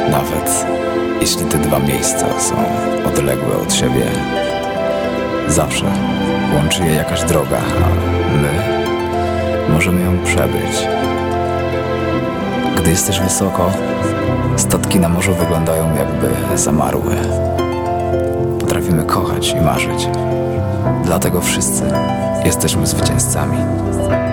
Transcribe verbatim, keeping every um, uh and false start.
Nawet jeśli te dwa miejsca są odległe od siebie, zawsze łączy je jakaś droga, a my możemy ją przebyć. Gdy jesteś wysoko, statki na morzu wyglądają jakby zamarłe. Potrafimy kochać i marzyć. Dlatego wszyscy jesteśmy zwycięzcami.